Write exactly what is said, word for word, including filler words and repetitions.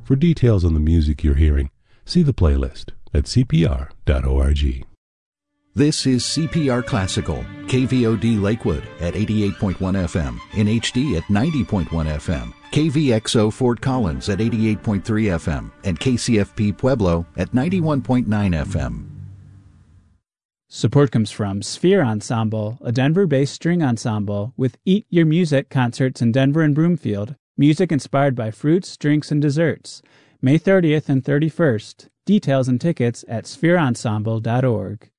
For details on the music you're hearing, see the playlist at c p r dot org. This is C P R Classical, K V O D Lakewood at eighty-eight point one F M, in H D at ninety point one F M, K V X O Fort Collins at eighty-eight point three F M, and K C F P Pueblo at ninety-one point nine F M. Support comes from Sphere Ensemble, a Denver-based string ensemble with Eat Your Music concerts in Denver and Broomfield. Music inspired by fruits, drinks, and desserts. May thirtieth and thirty-first. Details and tickets at sphere ensemble dot org.